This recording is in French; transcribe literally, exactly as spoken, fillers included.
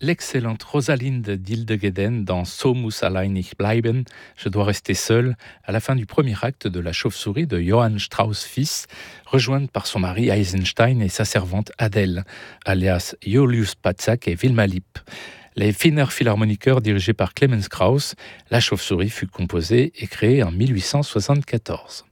L'excellente Rosalinde d'Hildegeden dans So muss allein ich bleiben, Je dois rester seule, à la fin du premier acte de La Chauve-souris de Johann Strauss fils, rejointe par son mari Eisenstein et sa servante Adèle, alias Julius Patzak et Wilma Lipp. Les Wiener Philharmoniker dirigés par Clemens Krauss, La Chauve-souris fut composée et créée en mille huit cent soixante-quatorze.